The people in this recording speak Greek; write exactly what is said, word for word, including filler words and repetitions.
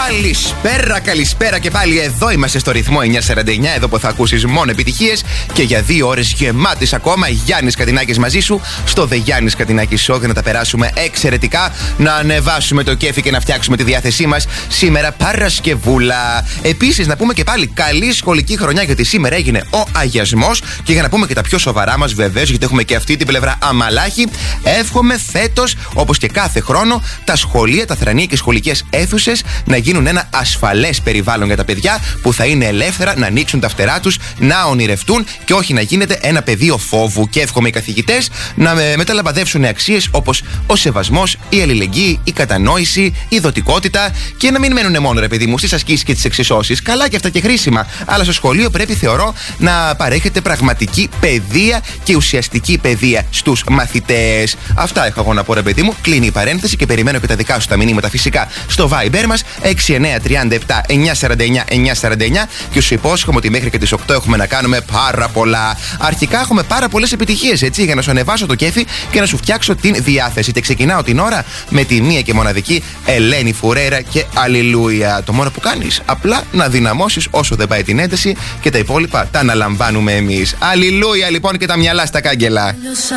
Καλησπέρα, καλησπέρα και πάλι. Εδώ είμαστε στο ρυθμό εννιακόσια σαράντα εννιά. Εδώ που θα ακούσεις μόνο επιτυχίες και για δύο ώρες γεμάτες ακόμα. Γιάννης Κατινάκης μαζί σου στο The Γιάννης Κατινάκης Show. Για να τα περάσουμε εξαιρετικά, να ανεβάσουμε το κέφι και να φτιάξουμε τη διάθεσή μας σήμερα Παρασκευούλα. Επίσης, να πούμε και πάλι καλή σχολική χρονιά, γιατί σήμερα έγινε ο αγιασμός. Και για να πούμε και τα πιο σοβαρά μας, βεβαίως, γιατί έχουμε και αυτή την πλευρά αμαλάχη, εύχομαι φέτος, όπως και κάθε χρόνο, τα σχολεία, τα θρανία και σχολικές αίθουσες να γίνουν ένα ασφαλές περιβάλλον για τα παιδιά, που θα είναι ελεύθερα να ανοίξουν τα φτερά τους, να ονειρευτούν και όχι να γίνεται ένα πεδίο φόβου. Και εύχομαι οι καθηγητές να μεταλαμπαδεύσουν αξίες όπως ο σεβασμός, η αλληλεγγύη, η κατανόηση, η δοτικότητα και να μην μένουν μόνο, ρε παιδί μου, στις ασκήσεις και τις εξισώσεις. Καλά και αυτά και χρήσιμα. Αλλά στο σχολείο πρέπει, θεωρώ, να παρέχεται πραγματική παιδεία και ουσιαστική παιδεία στους μαθητές. Αυτά έχω εγώ να πω, ρε παιδί μου. Κλείνει η παρένθεση και περιμένω και τα δικά σου τα μηνύματα φυσικά στο Viber μας έξι εννιά τρία επτά εννιά σαράντα εννιά εννιά σαράντα εννιά και σου υπόσχομαι ότι μέχρι και τις οκτώ έχουμε να κάνουμε πάρα πολλά. Αρχικά έχουμε πάρα πολλές επιτυχίες, έτσι, για να σου ανεβάσω το κέφι και να σου φτιάξω την διάθεση. Και ξεκινάω την ώρα με τη μία και μοναδική Ελένη Φουρέιρα και Αλληλούια. Το μόνο που κάνεις, απλά να δυναμώσεις όσο δεν πάει την ένταση και τα υπόλοιπα τα αναλαμβάνουμε εμείς. Αλληλούια λοιπόν και τα μυαλά στα κάγκελα.